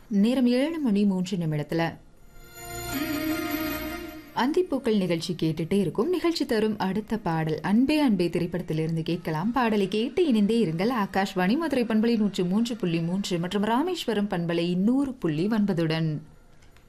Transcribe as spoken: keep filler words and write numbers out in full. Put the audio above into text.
நேரம் ஏழு மணி மூன்று நிமிடத்துல அந்திப்பூக்கள் நிகழ்ச்சி கேட்டுட்டே இருக்கும். நிகழ்ச்சி தரும் அடுத்த பாடல் அன்பே அன்பே திரைப்படத்திலிருந்து கேட்கலாம். பாடலை கேட்டு இணைந்தே இருங்கள். ஆகாஷ்வாணி மதுரை பண்பலை நூற்று மூன்று புள்ளி மூன்று மற்றும் ராமேஸ்வரம் பண்பலை நூறு புள்ளி ஒன்பதுடன்